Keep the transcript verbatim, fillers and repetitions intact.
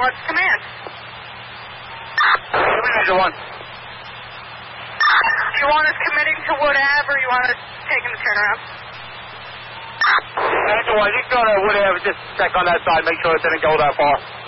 What's command? Commander one. Do you want us committing to Wood Ave, or you want us taking the turnaround? Commander one, just go to Wood Ave, just check on that side, make sure it didn't go that far.